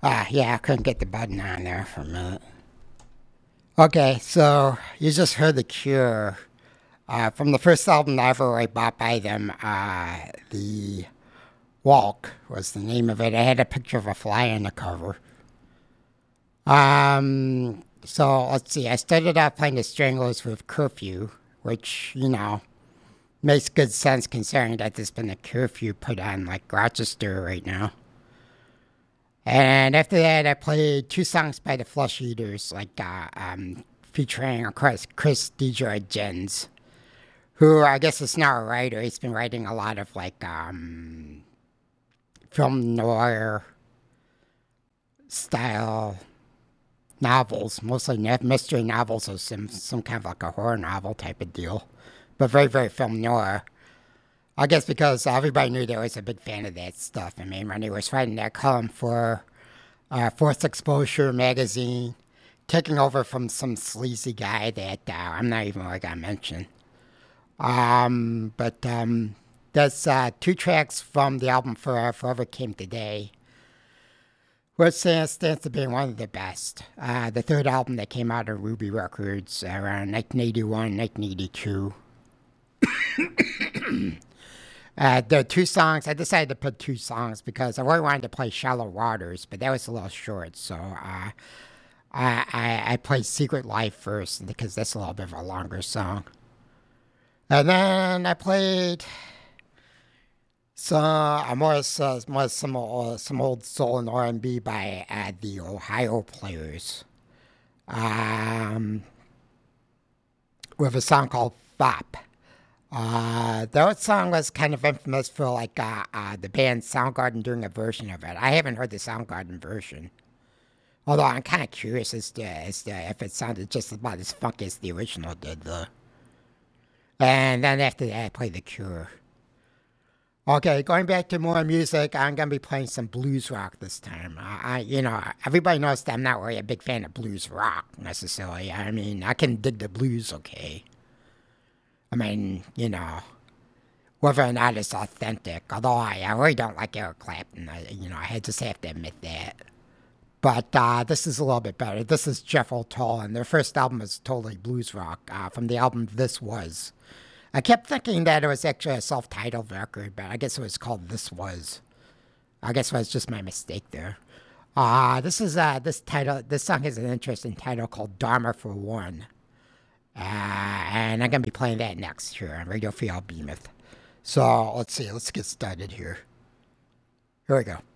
Yeah, I couldn't get the button on there for a minute. Okay, so you just heard The Cure. From the first album I ever bought by them, The Walk was the name of it. I had a picture of a fly on the cover. So let's see. I started out playing the Stranglers with Curfew, which, makes good sense considering that there's been a curfew put on like Rochester right now. And after that, I played two songs by the Flesh Eaters, featuring, of course, Chris DiGiorgens, who I guess is now a writer. He's been writing a lot of film noir style novels, mostly mystery novels or some kind of like a horror novel type of deal, but very, very film noir. I guess because everybody knew that I was a big fan of that stuff. I mean, when he was writing that column for Forced Exposure magazine, taking over from some sleazy guy that I'm not even going to mention. But that's two tracks from the album Forever Came Today, which stands to be one of the best. The third album that came out on Ruby Records around 1981, 1982. There are two songs. I decided to put two songs because I really wanted to play Shallow Waters, but that was a little short. So I played Secret Life first because that's a little bit of a longer song. And then I played some old soul and R&B by the Ohio Players, with a song called "Bop." That song was kind of infamous for the band Soundgarden doing a version of it. I haven't heard the Soundgarden version, although I'm kind of curious as to if it sounded just about as funky as the original did, though. And then after that, I played The Cure. Okay, going back to more music, I'm gonna be playing some blues rock this time. Everybody knows that I'm not really a big fan of blues rock necessarily. I mean, I can dig the blues, okay. I mean, whether or not it's authentic. Although I really don't like Eric Clapton. I just have to admit that. But this is a little bit better. This is Jeff O'Toole, and their first album is totally blues rock. From the album This Was. I kept thinking that it was actually a self-titled record, but I guess it was called This Was. I guess it was just my mistake there. This song has an interesting title called Dharma for One. And I'm going to be playing that next here on Radio Free Behemoth. So let's see, let's get started here. Here we go.